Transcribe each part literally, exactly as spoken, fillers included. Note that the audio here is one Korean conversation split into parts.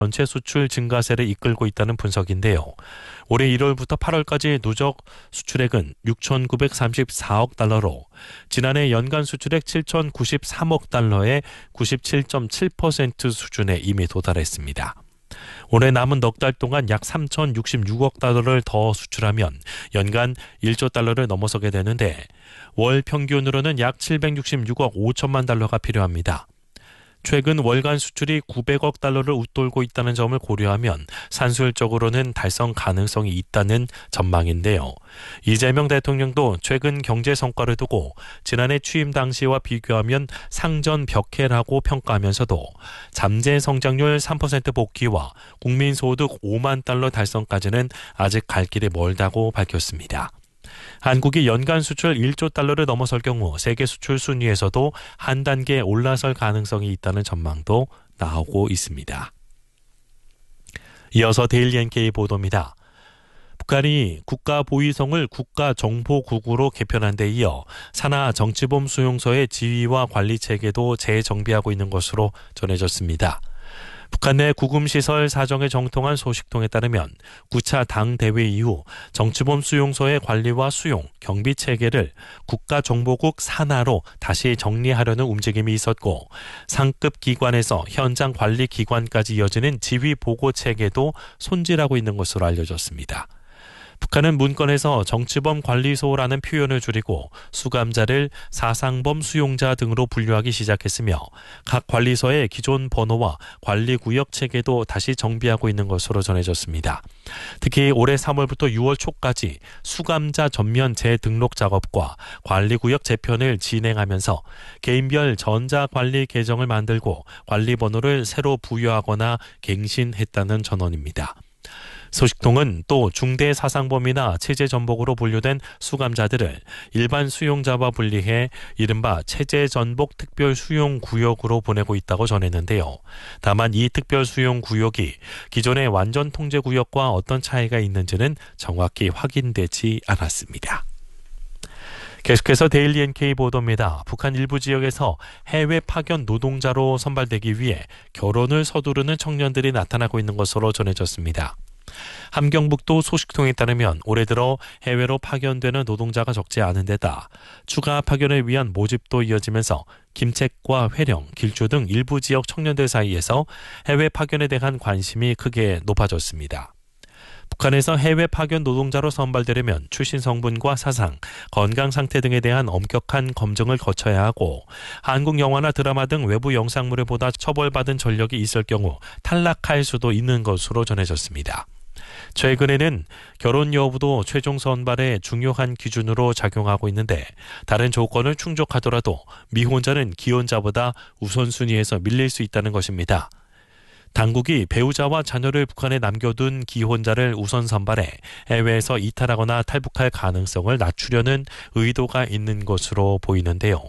전체 수출 증가세를 이끌고 있다는 분석인데요. 올해 일월부터 팔월까지 누적 수출액은 육천구백삼십사억 달러로 지난해 연간 수출액 칠천구십삼억 달러의 구십칠 점 칠 퍼센트 수준에 이미 도달했습니다. 올해 남은 넉 달 동안 약 삼천육십육억 달러를 더 수출하면 연간 일조 달러를 넘어서게 되는데 월 평균으로는 약 칠백육십육억 오천만 달러가 필요합니다. 최근 월간 수출이 구백억 달러를 웃돌고 있다는 점을 고려하면 산술적으로는 달성 가능성이 있다는 전망인데요. 이재명 대통령도 최근 경제 성과를 두고 지난해 취임 당시와 비교하면 상전벽해라고 평가하면서도 잠재 성장률 삼 퍼센트 복귀와 국민소득 오만 달러 달성까지는 아직 갈 길이 멀다고 밝혔습니다. 한국이 연간 수출 일조 달러를 넘어설 경우 세계 수출 순위에서도 한 단계 올라설 가능성이 있다는 전망도 나오고 있습니다. 이어서 데일리 엔케이 보도입니다. 북한이 국가보위성을 국가정보국으로 개편한 데 이어 산하 정치범 수용소의 지휘와 관리 체계도 재정비하고 있는 것으로 전해졌습니다. 북한 내 구금시설 사정에 정통한 소식통에 따르면 구 차 당대회 이후 정치범 수용소의 관리와 수용, 경비 체계를 국가정보국 산하로 다시 정리하려는 움직임이 있었고 상급 기관에서 현장 관리 기관까지 이어지는 지휘 보고 체계도 손질하고 있는 것으로 알려졌습니다. 북한은 문건에서 정치범 관리소라는 표현을 줄이고 수감자를 사상범 수용자 등으로 분류하기 시작했으며 각 관리소의 기존 번호와 관리구역 체계도 다시 정비하고 있는 것으로 전해졌습니다. 특히 올해 삼월부터 유월 초까지 수감자 전면 재등록 작업과 관리구역 재편을 진행하면서 개인별 전자관리 계정을 만들고 관리번호를 새로 부여하거나 갱신했다는 전원입니다. 소식통은 또 중대 사상범이나 체제 전복으로 분류된 수감자들을 일반 수용자와 분리해 이른바 체제 전복 특별 수용 구역으로 보내고 있다고 전했는데요. 다만 이 특별 수용 구역이 기존의 완전 통제 구역과 어떤 차이가 있는지는 정확히 확인되지 않았습니다. 계속해서 데일리 엔케이 보도입니다. 북한 일부 지역에서 해외 파견 노동자로 선발되기 위해 결혼을 서두르는 청년들이 나타나고 있는 것으로 전해졌습니다. 함경북도 소식통에 따르면 올해 들어 해외로 파견되는 노동자가 적지 않은 데다 추가 파견을 위한 모집도 이어지면서 김책과 회령, 길주 등 일부 지역 청년들 사이에서 해외 파견에 대한 관심이 크게 높아졌습니다. 북한에서 해외 파견 노동자로 선발되려면 출신 성분과 사상, 건강 상태 등에 대한 엄격한 검증을 거쳐야 하고 한국 영화나 드라마 등 외부 영상물을 보다 처벌받은 전력이 있을 경우 탈락할 수도 있는 것으로 전해졌습니다. 최근에는 결혼 여부도 최종 선발의 중요한 기준으로 작용하고 있는데 다른 조건을 충족하더라도 미혼자는 기혼자보다 우선순위에서 밀릴 수 있다는 것입니다. 당국이 배우자와 자녀를 북한에 남겨둔 기혼자를 우선 선발해 해외에서 이탈하거나 탈북할 가능성을 낮추려는 의도가 있는 것으로 보이는데요.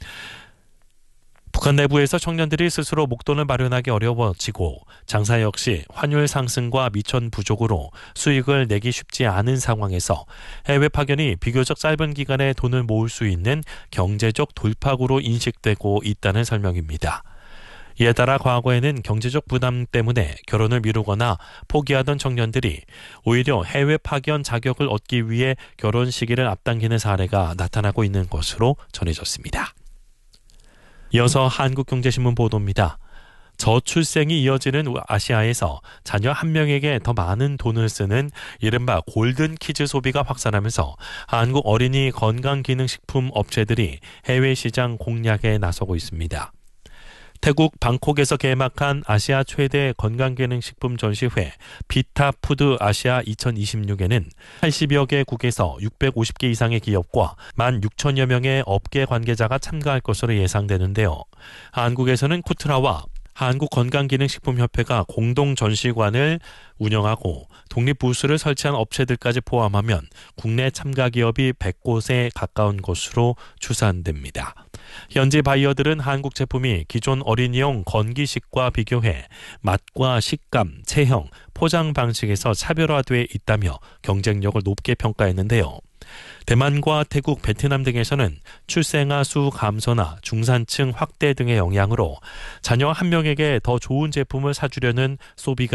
북한 내부에서 청년들이 스스로 목돈을 마련하기 어려워지고 장사 역시 환율 상승과 미천 부족으로 수익을 내기 쉽지 않은 상황에서 해외 파견이 비교적 짧은 기간에 돈을 모을 수 있는 경제적 돌파구로 인식되고 있다는 설명입니다. 이에 따라 과거에는 경제적 부담 때문에 결혼을 미루거나 포기하던 청년들이 오히려 해외 파견 자격을 얻기 위해 결혼 시기를 앞당기는 사례가 나타나고 있는 것으로 전해졌습니다. 이어서 한국경제신문 보도입니다. 저출생이 이어지는 아시아에서 자녀 한 명에게 더 많은 돈을 쓰는 이른바 골든 키즈 소비가 확산하면서 한국 어린이 건강기능식품 업체들이 해외 시장 공략에 나서고 있습니다. 태국 방콕에서 개막한 아시아 최대 건강기능식품 전시회 비타푸드 아시아 이천이십육에는 팔십여 개국에서 육백오십 개 이상의 기업과 만 육천여 명의 업계 관계자가 참가할 것으로 예상되는데요. 한국에서는 쿠트라와 한국건강기능식품협회가 공동 전시관을 운영하고 독립 부스를 설치한 업체들까지 포함하면 국내 참가 기업이 백 곳에 가까운 것으로 추산됩니다. 현지 바이어들은 한국 제품이 기존 어린이용 건기식과 비교해 맛과 식감, 체형, 포장 방식에서 차별화돼 있다며 경쟁력을 높게 평가했는데요. 대만과 태국, 베트남 등에서는 출생아 수 감소나 중산층 확대 등의 영향으로 자녀 한 명에게 더 좋은 제품을 사주려는 소비가